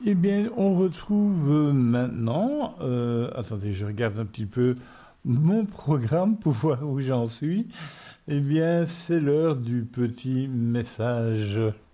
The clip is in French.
Eh bien, on retrouve maintenant, attendez, je regarde un petit peu mon programme pour voir où j'en suis. Eh bien, c'est l'heure du petit message